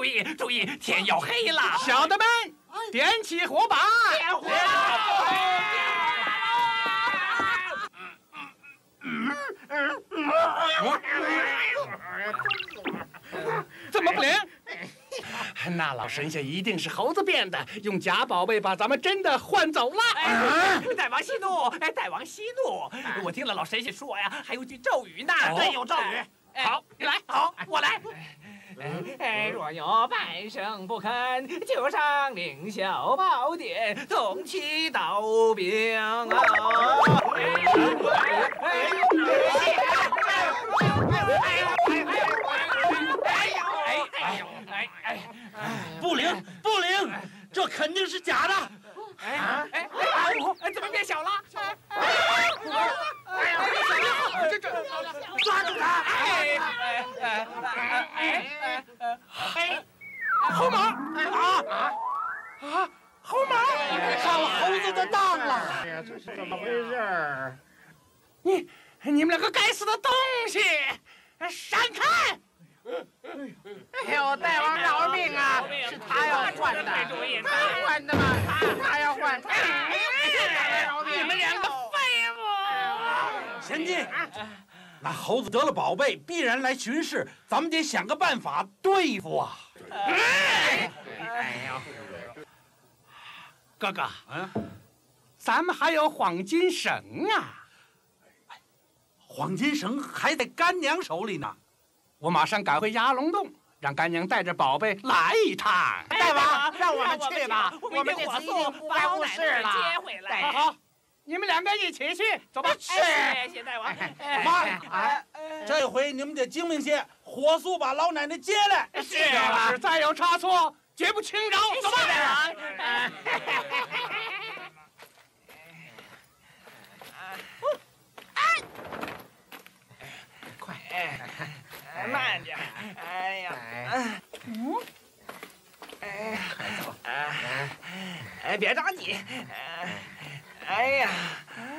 意注意，天要黑了！ 小的们，点起火把！ 点火！ 怎么不灵？那老神仙一定是猴子变的，用假宝贝把咱们真的换走了。 大王息怒！大王息怒！我听了老神仙说呀，还有句咒语呢。 真有咒语。 好，你来。好，我来。若有半生不肯，就上凌霄宝殿，送起刀兵啊！ 不灵，不灵，这肯定是假的。 怎么变小了？ 抓住他！ 猴马猴马上了猴子的当了！ 哎呀，这是怎么回事？ 你们两个该死的东西，闪开！ 哎呦，大王饶命啊！是他要换的，他换的嘛，他要换。 你们两个废物！ 贤弟，那猴子得了宝贝，必然来巡视，咱们得想个办法对付啊！ 哥哥，咱们还有黄金绳啊！ 黄金绳还在干娘手里呢。 我马上赶回鸭龙洞，让干娘带着宝贝来一趟。 大王，让我们去吧，我们这次一定不该误事了。 接回来。 好，你们两个一起去，走吧。 谢谢大王。 妈，这回你们得精明些，火速把老奶奶接来。 要是再有差错，绝不轻饶。走吧。 快，慢点。哎呀，别着急。哎呀，